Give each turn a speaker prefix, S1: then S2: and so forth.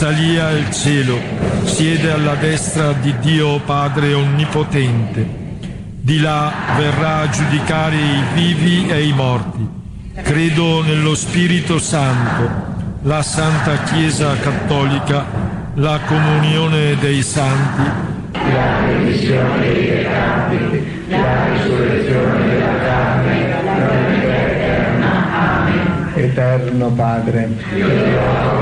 S1: salì al cielo, siede alla destra di Dio Padre Onnipotente. Di là verrà a giudicare i vivi e i morti. Credo nello Spirito Santo, la Santa Chiesa Cattolica, la comunione dei santi,
S2: la remissione dei peccati, la risurrezione della carne, la vita eterna. Amen. Eterno Padre, io ti offro